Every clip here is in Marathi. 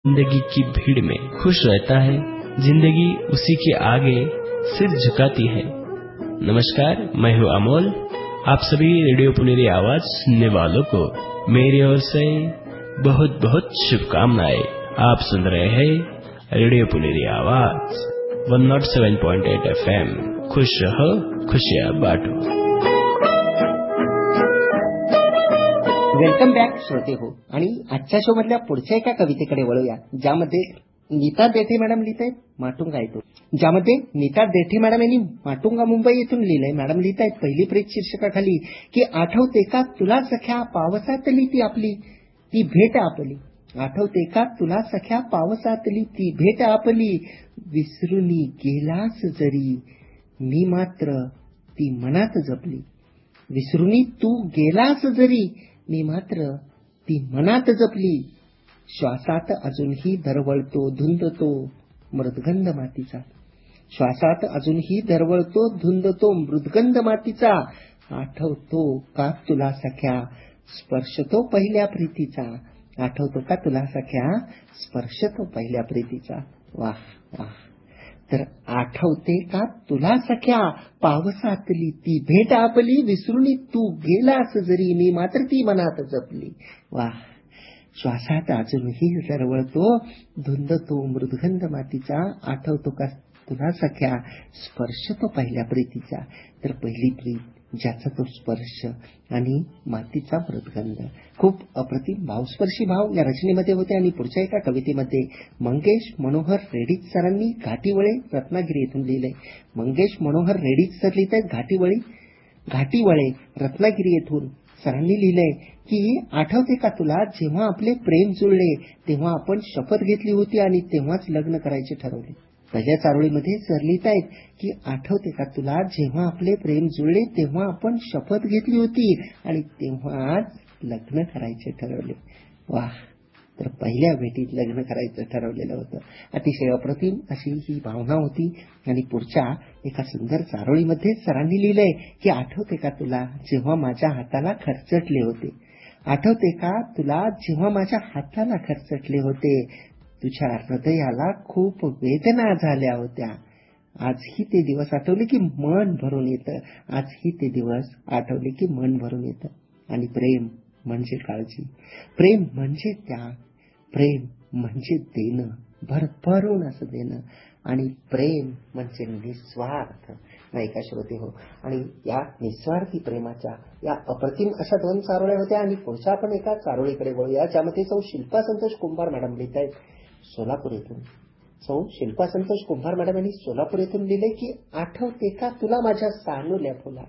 जिंदगी की भीड़ में खुश रहता है, जिंदगी उसी के आगे सिर झुकाती है। नमस्कार, मैं हूँ अमोल। आप सभी रेडियो पुनेरी आवाज सुनने वालों को मेरी ओर से बहुत बहुत शुभकामनाएं। आप सुन रहे हैं रेडियो पुनेरी आवाज 107.8 FM। खुश रहो, खुशियां बांटो। वेलकम बॅक श्रोते हो. आणि आजच्या शो मधल्या पुढच्या एका कवितेकडे वळूया, ज्यामध्ये नीता देठे मॅडम लिहित आहेत माटुंगा येथून. ज्यामध्ये नीता देठे मॅडम यांनी माटुंगा मुंबई येथून लिहिलंय. मॅडम लिहित आहेत पहिली प्रेत शीर्षकाखाली की आठवते का तुला सख्या पावसातली ती आपली ती भेट आपली. आठवते का तुला सख्या पावसातली ती भेट आपली, विसरूनी गेलास जरी मी मात्र ती मनात जपली. विसरूनी तू गेलास जरी मी मात्र ती मनात जपली. श्वासात अजूनही दरवळतो धुंदतो मृदगंध मातीचा. श्वासात अजूनही दरवळतो धुंदतो मृदगंध मातीचा. आठवतो का तुला सख्या स्पर्श तो पहिल्या प्रीतीचा. आठवतो का तुला सख्या स्पर्श तो पहिल्या प्रीतीचा. वाह वाह. तर आठवते का तुला सख्या पावसातली ती भेट आपली, विसरूनी तू गेलास जरी मी मात्र ती मनात जपली. वाह. श्वासात अजूनही दरवळतो धुंदतो मृदगंध मातीचा. आठवतो का तुला सख्या स्पर्श तो पहिल्या प्रीतीचा. तर पहिली प्रीत, ज्याचा तो स्पर्श आणि मातीचा मृदगंध, खूप अप्रतिम भावस्पर्शी भाव या रचनेमध्ये होते. आणि पुढच्या एका कवितेमध्ये मंगेश मनोहर रेडिक सरांनी घाटीवळे रत्नागिरी येथून लिहिलंय. मंगेश मनोहर रेडिक सर लिहित आहेत घाटीवळे रत्नागिरी येथून. सरांनी लिहिलंय की आठवते का तुला जेव्हा आपले प्रेम जुळले तेव्हा आपण शपथ घेतली होती आणि तेव्हाच लग्न करायचे ठरवले. पहिल्या चारोळीमध्ये सर लिहित आहेत की आठवते का तुला जेव्हा आपले प्रेम जुळले तेव्हा आपण शपथ घेतली होती आणि तेव्हाच लग्न करायचे ठरवले. वाह. तर पहिल्या भेटीत लग्न करायचं ठरवलेलं होतं. अतिशय अप्रतिम अशी ही भावना होती. आणि पुढच्या एका सुंदर चारोळीमध्ये सरांनी लिहिलंय की आठवते का तुला जेव्हा माझ्या हाताला खरचटले होते. आठवते का तुला जेव्हा माझ्या हाताला खरचटले होते. तुझ्या हृदयाला खूप वेदना झाल्या होत्या. आजही ते दिवस आठवले की मन भरून येतं. आजही ते दिवस आठवले की मन भरून येतं. आणि प्रेम म्हणजे काळजी, प्रेम म्हणजे त्याग, प्रेम म्हणजे देणं, भरभरून असं देणं. आणि प्रेम म्हणजे निस्वार्थ. नाही का श्रोते हो. आणि या निस्वार्थी प्रेमाच्या या अप्रतिम अशा दोन चारोळ्या होत्या. आणि पुढच्या आपण एका चारोळीकडे वळूया, ज्यामध्ये सौ शिल्पा संतोष कुंभार मॅडम लिहित आहेत सोलापूर येथून. सौ शिल्पा संतोष कुंभार मॅडम यांनी सोलापूर येथून लिहिले की आठवते का तुला माझ्या सानुल्या फुला.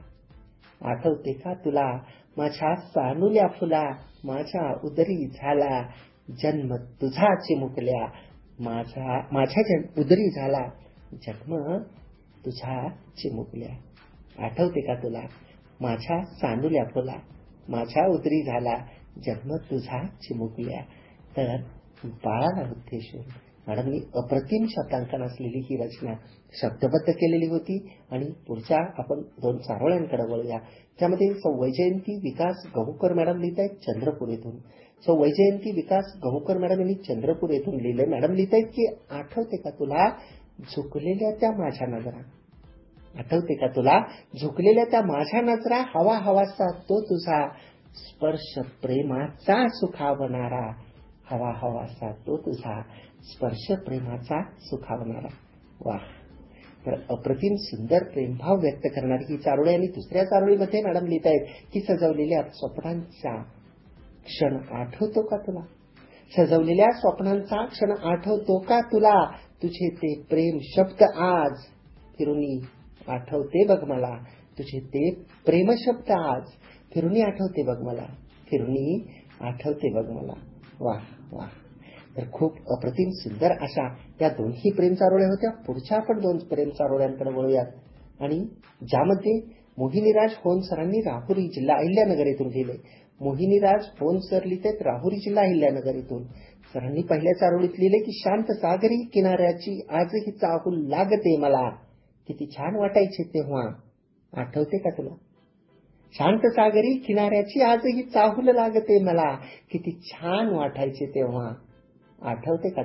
आठवते का तुला माझ्या सानुल्या फुला. माझ्या उदरी झाला जन्म तुझा चिमुकल्या. माझ्या उदरी झाला जन्म तुझा चिमुकल्या. आठवते का तुला माझ्या सानुल्या फुला. माझ्या उदरी झाला जन्म तुझा चिमुकल्या. तर बाळाला उद्देशून मॅडमनी अप्रतिम शब्दांकन असलेली ही रचना शब्दबद्ध केलेली होती. आणि पुढच्या आपण दोन चारोळ्यांकडे वळूया, त्यामध्ये सौ वैजयंती विकास गहुकर मॅडम लिहित आहेत चंद्रपूर येथून. सौ वैजयंती विकास गहुकर मॅडम यांनी चंद्रपूर येथून लिहिलंय. मॅडम लिहित आहेत की आठवते का तुला झुकलेल्या त्या माझ्या नजरा. आठवते का तुला झुकलेल्या त्या माझ्या नजरा. हवा हवासा तो तुझा स्पर्श प्रेमाचा सुखावणारा. हवा हवासा तो तुझा स्पर्श प्रेमाचा सुखावणारा. वाह. तर अप्रतिम सुंदर प्रेमभाव व्यक्त करणारी ही चारोळी. आणि दुसऱ्या चारोळीमध्ये मॅडम लिहित आहेत की सजवलेल्या स्वप्नांचा क्षण आठवतो का तुला. सजवलेल्या स्वप्नांचा क्षण आठवतो का तुला. तुझे ते प्रेम शब्द आज फिरूनी आठवते बघ मला. तुझे ते प्रेम शब्द आज फिरूनी आठवते बघ मला. फिरूनी आठवते बघ मला. वाह वाह. तर खूप अप्रतिम सुंदर अशा या दोन्ही प्रेम चारोळ्या होत्या. पुढच्या आपण दोन प्रेम चारोळ्यांकडे वळूयात. आणि ज्यामध्ये मोहिनीराज होन सरांनी राहुरी जिल्हा अहिल्यानगर येथून लिहिले. मोहिनीराज होन सर लिहितात राहुरी जिल्हा अहिल्यानगर येथून. सरांनी पहिल्या चारोळीत लिहिले की शांत सागरी किनाऱ्याची आजही चाहूल लागते मला. किती छान वाटायचे तेव्हा. आठवते का तुला. शांत सागरी किनाऱ्याची आजही चाहूल लागते मला. किती छान वाटायचे तेव्हा. आठवते का